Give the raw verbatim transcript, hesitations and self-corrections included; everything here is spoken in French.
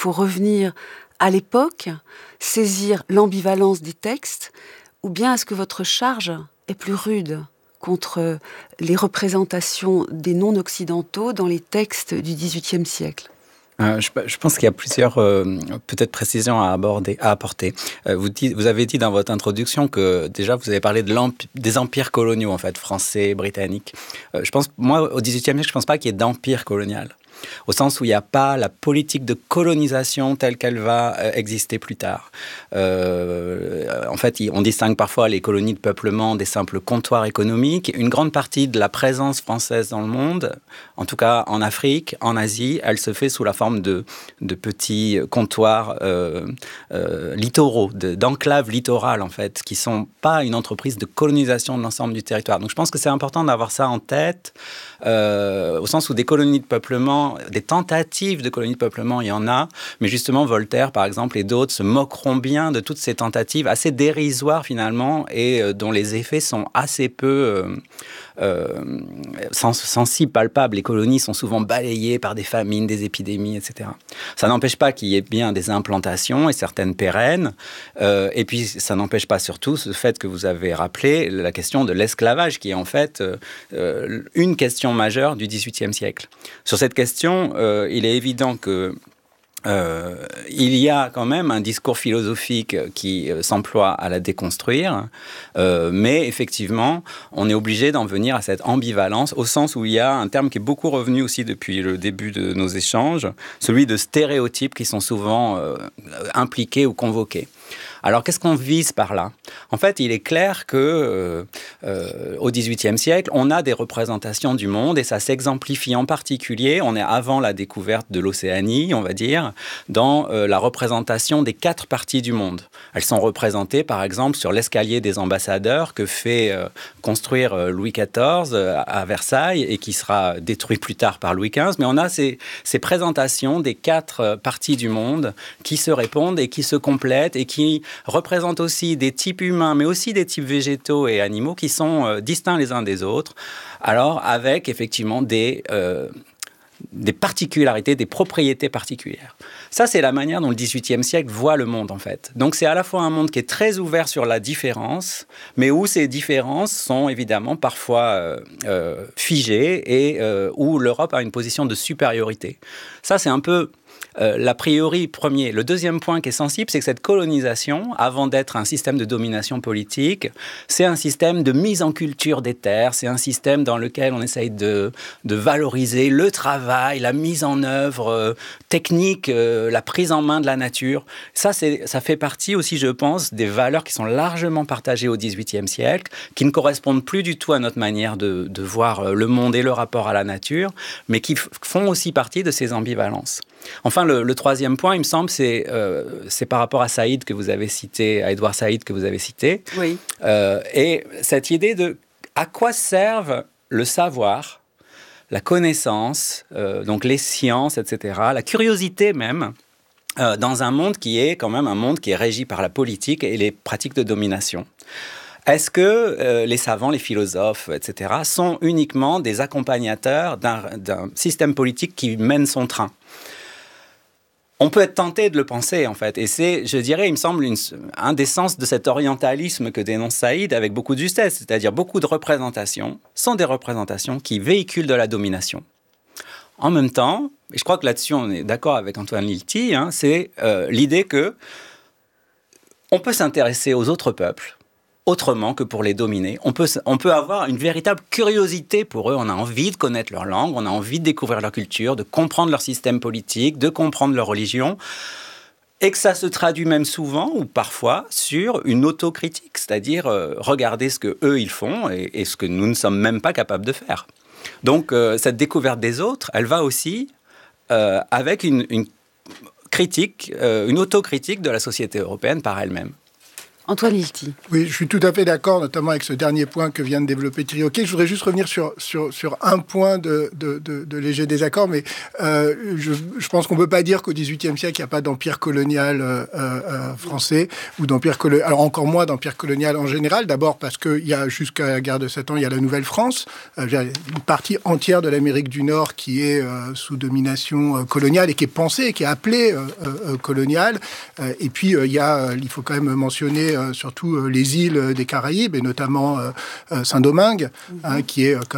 faut revenir à l'époque, saisir l'ambivalence des textes, ou bien est-ce que votre charge est plus rude contre les représentations des non-occidentaux dans les textes du dixhuitième siècle ? Euh, je, je pense qu'il y a plusieurs euh, peut-être précisions à aborder, à apporter. Euh, vous, dit, vous avez dit dans votre introduction que déjà vous avez parlé de des empires coloniaux en fait, français, britanniques. Euh, je pense, moi, au dixhuitième siècle, je ne pense pas qu'il y ait d'empire colonial. Au sens où il n'y a pas la politique de colonisation telle qu'elle va euh, exister plus tard. Euh, en fait, on distingue parfois les colonies de peuplement des simples comptoirs économiques. Une grande partie de la présence française dans le monde, en tout cas en Afrique, en Asie, elle se fait sous la forme de, de petits comptoirs euh, euh, littoraux, de, d'enclaves littorales, en fait, qui ne sont pas une entreprise de colonisation de l'ensemble du territoire. Donc je pense que c'est important d'avoir ça en tête, euh, au sens où des colonies de peuplement, des tentatives de colonies de peuplement, il y en a, mais justement Voltaire, par exemple, et d'autres se moqueront bien de toutes ces tentatives assez dérisoires finalement et euh, dont les effets sont assez peu euh, euh, sensibles, palpables. Les colonies sont souvent balayées par des famines, des épidémies, et cetera. Ça n'empêche pas qu'il y ait bien des implantations et certaines pérennes, euh, et puis ça n'empêche pas surtout ce fait que vous avez rappelé, la question de l'esclavage, qui est en fait euh, une question majeure du dixhuitième siècle. Sur cette question, Euh, il est évident que euh, il y a quand même un discours philosophique qui euh, s'emploie à la déconstruire, euh, mais effectivement, on est obligé d'en venir à cette ambivalence, au sens où il y a un terme qui est beaucoup revenu aussi depuis le début de nos échanges, celui de stéréotypes qui sont souvent euh, impliqués ou convoqués. Alors, qu'est-ce qu'on vise par là ? En fait, il est clair que euh, euh, au dixhuitième siècle, on a des représentations du monde et ça s'exemplifie en particulier, on est avant la découverte de l'Océanie, on va dire, dans euh, la représentation des quatre parties du monde. Elles sont représentées, par exemple, sur l'escalier des ambassadeurs que fait euh, construire euh, Louis quatorze euh, à Versailles et qui sera détruit plus tard par Louis quinze. Mais on a ces, ces présentations des quatre euh, parties du monde qui se répondent et qui se complètent et qui représentent aussi des types humains, mais aussi des types végétaux et animaux qui sont euh, distincts les uns des autres. Alors, avec effectivement des... Euh, des particularités, des propriétés particulières. Ça, c'est la manière dont le dixhuitième siècle voit le monde, en fait. Donc, c'est à la fois un monde qui est très ouvert sur la différence, mais où ces différences sont évidemment parfois euh, euh, figées et euh, où l'Europe a une position de supériorité. Ça, c'est un peu... Euh, l'a priori premier. Le deuxième point qui est sensible, c'est que cette colonisation, avant d'être un système de domination politique, c'est un système de mise en culture des terres, c'est un système dans lequel on essaye de, de valoriser le travail, la mise en œuvre euh, technique, euh, la prise en main de la nature. Ça, c'est, ça fait partie aussi, je pense, des valeurs qui sont largement partagées au dixhuitième siècle, qui ne correspondent plus du tout à notre manière de, de voir le monde et le rapport à la nature, mais qui f- font aussi partie de ces ambivalences. Enfin, le, le troisième point, il me semble, c'est, euh, c'est par rapport à Saïd que vous avez cité, à Édouard Saïd que vous avez cité. Oui. Euh, et cette idée de à quoi servent le savoir, la connaissance, euh, donc les sciences, et cetera, la curiosité même, euh, dans un monde qui est quand même un monde qui est régi par la politique et les pratiques de domination. Est-ce que euh, les savants, les philosophes, et cetera, sont uniquement des accompagnateurs d'un, d'un système politique qui mène son train ? On peut être tenté de le penser, en fait. Et c'est, je dirais, il me semble, une, un des sens de cet orientalisme que dénonce Saïd avec beaucoup de justesse. C'est-à-dire beaucoup de représentations sont des représentations qui véhiculent de la domination. En même temps, et je crois que là-dessus, on est d'accord avec Antoine Lilti, hein, c'est euh, l'idée que on peut s'intéresser aux autres peuples autrement que pour les dominer. On peut, on peut avoir une véritable curiosité pour eux. On a envie de connaître leur langue, on a envie de découvrir leur culture, de comprendre leur système politique, de comprendre leur religion. Et que ça se traduit même souvent, ou parfois, sur une autocritique. C'est-à-dire, euh, regarder ce qu'eux, ils font et, et ce que nous ne sommes même pas capables de faire. Donc, euh, cette découverte des autres, elle va aussi euh, avec une, une critique, euh, une autocritique de la société européenne par elle-même. Antoine Hilty. Oui, je suis tout à fait d'accord, notamment avec ce dernier point que vient de développer Thierry Hockey. Je voudrais juste revenir sur, sur, sur un point de, de, de, de léger désaccord, mais euh, je, je pense qu'on ne peut pas dire qu'au dix-huitième siècle, il n'y a pas d'empire colonial euh, euh, français, ou d'empire colonial, alors encore moins d'empire colonial en général. D'abord parce qu'il y a, jusqu'à la guerre de Sept Ans, il y a la Nouvelle-France, euh, une partie entière de l'Amérique du Nord qui est euh, sous domination euh, coloniale et qui est pensée, qui est appelée euh, euh, coloniale. Euh, et puis, euh, il y a, il faut quand même mentionner euh, surtout euh, les îles des Caraïbes, et notamment euh, euh, Saint-Domingue, mmh. hein, qui est euh,